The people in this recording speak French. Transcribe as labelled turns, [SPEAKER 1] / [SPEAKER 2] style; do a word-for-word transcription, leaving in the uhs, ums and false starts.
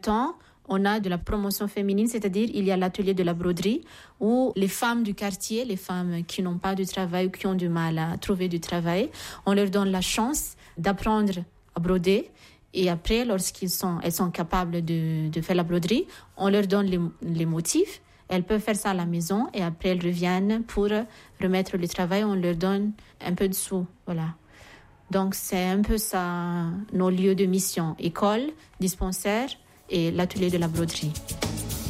[SPEAKER 1] temps, on a de la promotion féminine, c'est-à-dire il y a l'atelier de la broderie où les femmes du quartier, les femmes qui n'ont pas de travail ou qui ont du mal à trouver du travail, on leur donne la chance d'apprendre à broder. Et après, lorsqu'ils sont, elles sont capables de, de faire la broderie, on leur donne les, les motifs. Elles peuvent faire ça à la maison et après elles reviennent pour remettre le travail. On leur donne un peu de sous, voilà. Donc c'est un peu ça nos lieux de mission, école, dispensaire et l'atelier de la broderie.